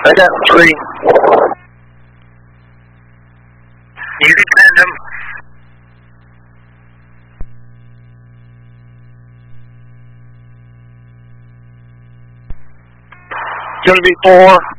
I got 3. You can send them. It's going to be 4.